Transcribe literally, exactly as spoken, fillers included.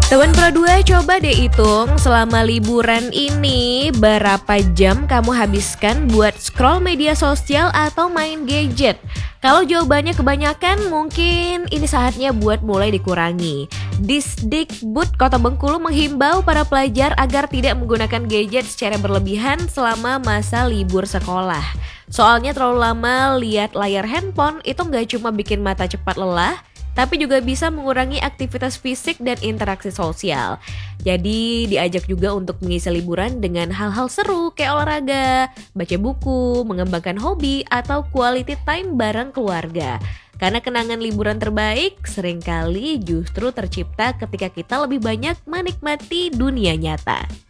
Teman Pro dua, coba deh hitung selama liburan ini berapa jam kamu habiskan buat scroll media sosial atau main gadget. Kalau jawabannya kebanyakan, mungkin ini saatnya buat mulai dikurangi. Disdikbud Kota Bengkulu menghimbau para pelajar agar tidak menggunakan gadget secara berlebihan selama masa libur sekolah. Soalnya terlalu lama lihat layar handphone itu nggak cuma bikin mata cepat lelah, tapi juga bisa mengurangi aktivitas fisik dan interaksi sosial. Jadi diajak juga untuk mengisi liburan dengan hal-hal seru kayak olahraga, baca buku, mengembangkan hobi, atau quality time bareng keluarga. Karena kenangan liburan terbaik seringkali justru tercipta ketika kita lebih banyak menikmati dunia nyata.